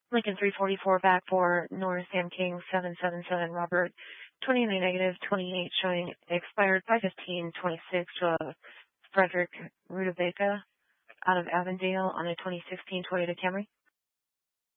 Lincoln 344 back for North Sam King 777 Robert 29 negative 28 showing expired 5/15/26 to Frederick Rutabaga out of Avondale on a 2016 Toyota Camry.